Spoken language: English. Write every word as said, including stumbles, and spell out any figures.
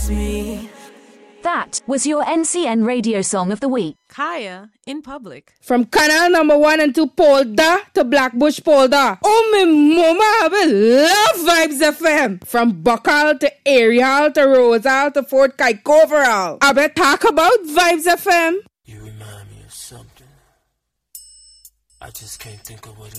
miss me. That was your N C N radio song of the week. Kaya in public. From Canal number one and two Polda to Blackbush Polda. Oh, my mama, I love Vibes F M. From Buckle to Ariel to Rosal to Fort Kaikoveral. I bet talk about Vibes F M. You remind me of something. I just can't think of what it